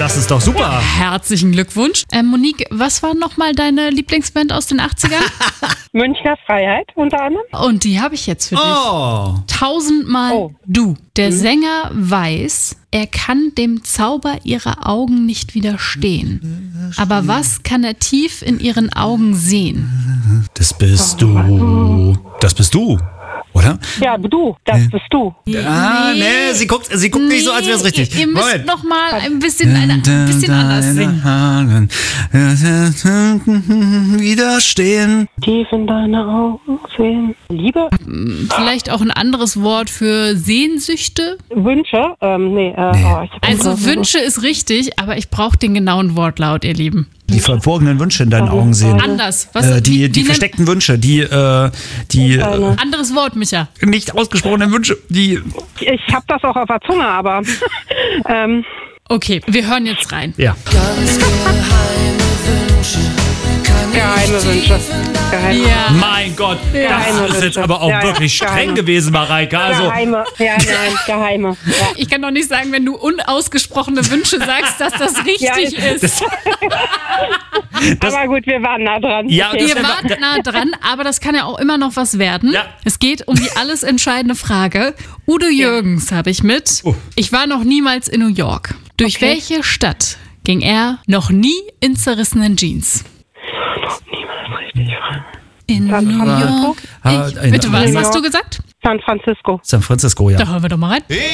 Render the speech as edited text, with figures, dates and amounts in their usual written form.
das ist doch super. Herzlichen Glückwunsch. Monique, was war nochmal deine Lieblingsband aus den 80ern? Münchner Freiheit unter anderem. Und die habe ich jetzt für dich. Oh. 1000-mal du. Der Sänger weiß, er kann dem Zauber ihrer Augen nicht widerstehen. Aber was kann er tief in ihren Augen sehen? Das bist du. Das bist du, oder? Ja, du, das bist du. Nee, sie guckt nicht so, als wäre es richtig. Ihr müsst Moment. noch mal ein bisschen anders singen. Haaren widerstehen. Tief in deine Augen sehen. Liebe, Vielleicht auch ein anderes Wort für Sehnsüchte? Wünsche, Also Wünsche ist richtig, aber ich brauche den genauen Wortlaut, ihr Lieben. Die verborgenen Wünsche in deinen Augen sehen. Anders. Was, Die wie versteckten Wünsche, die anderes Wort, Micha. nicht ausgesprochenen Wünsche, die... ich habe das auch auf der Zunge, aber Okay, wir hören jetzt rein. Ja. geheime Wünsche. Ja. Mein Gott, Geheime das ist jetzt Wünsche. aber auch Ja, wirklich streng geheime. gewesen, Mareike. Also, Geheime, geheime. Ja. Ich kann doch nicht sagen, wenn du unausgesprochene Wünsche sagst, dass das richtig ist. Aber gut, wir waren nah dran. Ja, Okay. Ihr wart nah dran, aber das kann ja auch immer noch was werden. Ja. Es geht um die alles entscheidende Frage. Udo Jürgens habe ich mit. Oh. Ich war noch niemals in New York. Durch Okay. welche Stadt ging er noch nie in zerrissenen Jeans? In San New Francisco? York. Bitte was, hast du gesagt? San Francisco. San Francisco, ja. Da hören wir doch mal rein.